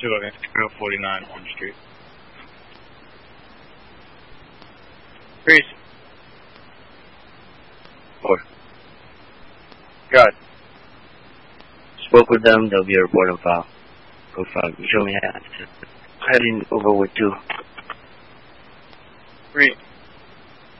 against 49 Orange Street. Freeze. 4. Got it. Spoke with them, they'll be a report on file. Code 5. You show me that. Heading over with 2. 3.